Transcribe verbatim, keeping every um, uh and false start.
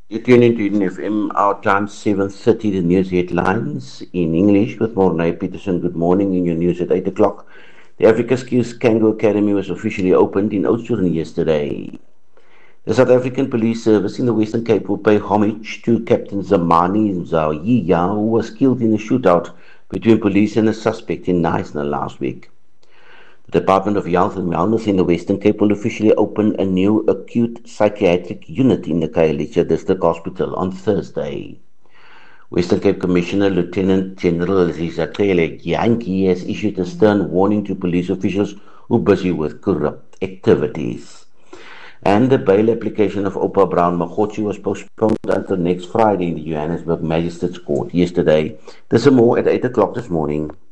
You tune into Eden F M, our time seven thirty, the news headlines in English with Mornay Peterson. Good morning in your news at eight o'clock. The Africa Skills Kango Academy was officially opened in Oudtshoorn yesterday. The South African Police Service in the Western Cape will pay homage to Captain Zamani Mzawiya, who was killed in a shootout between police and a suspect in Knysna last week. The Department of Health and Wellness in the Western Cape will officially open a new acute psychiatric unit in the Khayelitsha District Hospital on Thursday. Western Cape Commissioner Lieutenant General Rizakele Yankee has issued a stern warning to police officials who are busy with corrupt activities. And the bail application of Opa Brown Magotsi was postponed until next Friday in the Johannesburg Magistrates Court yesterday. There's some more at eight o'clock this morning.